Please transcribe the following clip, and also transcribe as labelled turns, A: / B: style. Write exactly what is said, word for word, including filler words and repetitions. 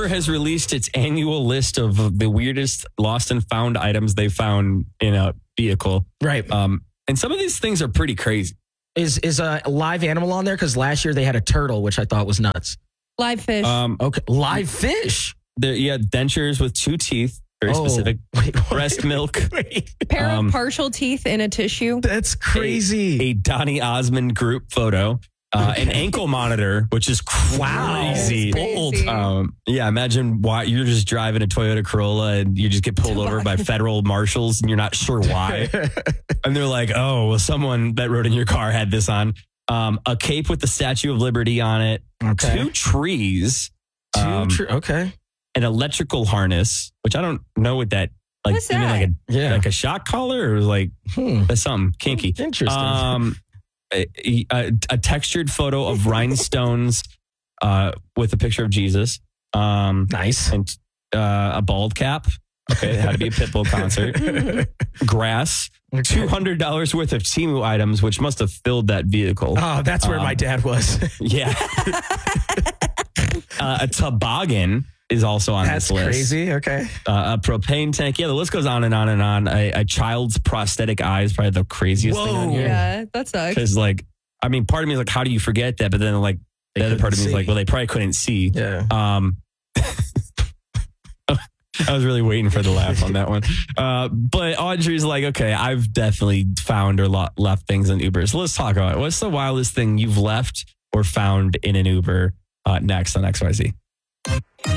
A: Uber has released its annual list of the weirdest lost and found items they found in a vehicle.
B: Right.
A: Um, and some of these things are pretty crazy.
B: Is is a live animal on there? Because last year they had a turtle, which I thought was nuts.
C: Live fish.
A: Um,
B: Okay, live fish.
A: there, yeah, dentures with two teeth, very
B: Oh,
A: specific.
B: wait, wait,
A: Breast milk.
B: wait.
C: Pair
A: um,
C: of partial teeth in a tissue.
B: That's crazy.
A: A Donny Osmond group photo. Uh, an ankle monitor, which is crazy.
C: Crazy.
A: Um, yeah, imagine why you're just driving a Toyota Corolla and you just get pulled over by federal marshals and you're not sure why. And they're like, oh, well, someone that rode in your car had this on. Um, a cape with the Statue of Liberty on it.
B: Okay.
A: Two trees.
B: Two
A: um,
B: tr- okay.
A: an electrical harness, which I don't know what that, like,
C: What's
A: you mean
C: that?
A: like a,
B: Yeah.
A: like a shock collar or like
B: Hmm.
A: that's something kinky.
B: Interesting.
A: Um, a, a, a textured photo of rhinestones uh, with a picture of Jesus. Um,
B: Nice.
A: and uh, a bald cap. Okay, it had to be a Pitbull concert. Grass. two hundred dollars worth of Temu items, which must have filled that vehicle.
B: Oh, that's where
A: Um,
B: my dad was.
A: Yeah. uh, a toboggan is also on
B: That's
A: this list.
B: crazy. Okay.
A: Uh, a propane tank. Yeah, the list goes on and on and on. A, a child's prosthetic eye is probably the craziest thing on
B: Whoa.
A: here.
C: Yeah, that sucks.
A: Because, like, I mean, part of me is like, how do you forget that? But then, like,
B: They
A: the other part of me
B: couldn't
A: is like,
B: see.
A: well, they probably couldn't see.
B: Yeah.
A: Um, I was really waiting for the laugh on that one. Uh, but Audrey's like, okay, I've definitely found or lo- left things in Uber. So let's talk about it. What's the wildest thing you've left or found in an Uber uh, next on X Y Z?